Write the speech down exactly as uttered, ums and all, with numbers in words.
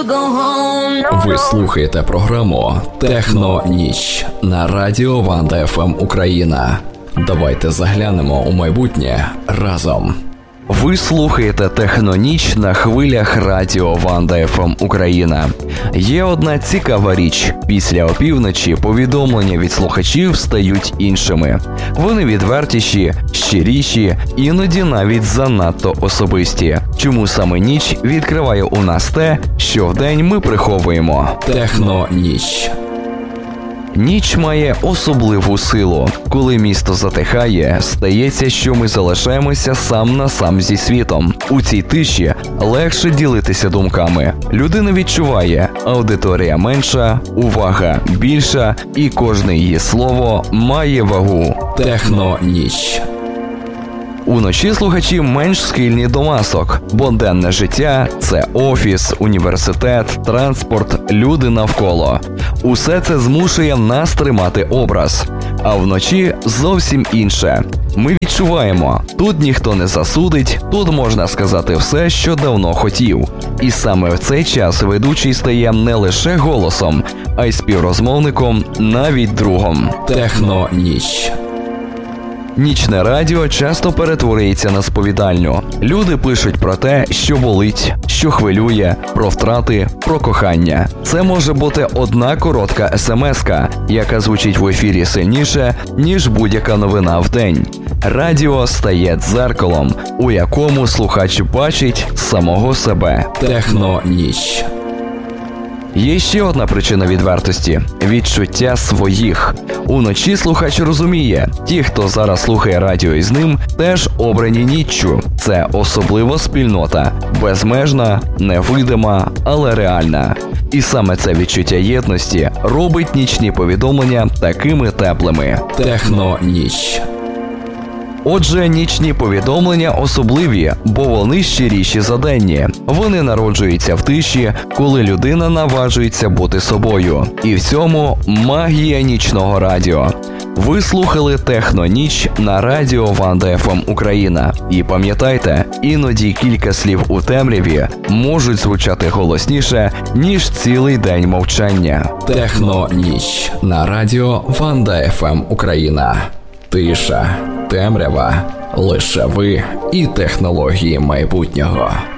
Ви слухаєте програму «Техно-ніч» на радіо Ванда еф ем Україна. Давайте заглянемо у майбутнє разом. Ви слухаєте «Техно-ніч» на хвилях радіо Ванда еф ем Україна. Є одна цікава річ. Після опівночі повідомлення від слухачів стають іншими. Вони відвертіші, щиріші, іноді навіть занадто особисті. Чому саме ніч відкриває у нас те, що вдень ми приховуємо? «Техно-ніч». Ніч має особливу силу. Коли місто затихає, стається, що ми залишаємося сам на сам зі світом. У цій тиші легше ділитися думками. Людина відчуває, аудиторія менша, увага більша, і кожне її слово має вагу. «Техно-ніч». Уночі слухачі менш схильні до масок, бо денне життя – це офіс, університет, транспорт, люди навколо. Усе це змушує нас тримати образ. А вночі зовсім інше. Ми відчуваємо, тут ніхто не засудить, тут можна сказати все, що давно хотів. І саме в цей час ведучий стає не лише голосом, а й співрозмовником, навіть другом. «Техно-ніч». Нічне радіо часто перетворюється на сповідальню. Люди пишуть про те, що болить, що хвилює, про втрати, про кохання. Це може бути одна коротка смс-ка, яка звучить в ефірі сильніше, ніж будь-яка новина в день. Радіо стає дзеркалом, у якому слухач бачить самого себе. «Техно-ніч». Є ще одна причина відвертості – відчуття своїх. Уночі слухач розуміє, ті, хто зараз слухає радіо із ним, теж обрані ніччю. Це особлива спільнота, безмежна, невидима, але реальна. І саме це відчуття єдності робить нічні повідомлення такими теплими. «Техно-ніч». Отже, нічні повідомлення особливі, бо вони щиріші за денні. Вони народжуються в тиші, коли людина наважується бути собою. І в цьому магія нічного радіо. Ви слухали «Техно-ніч» на радіо Ванда еф ем Україна. І пам'ятайте, іноді кілька слів у темряві можуть звучати голосніше, ніж цілий день мовчання. «Техно-ніч» на радіо Ванда еф ем Україна. Тиша, темрява, лише ви і технології майбутнього.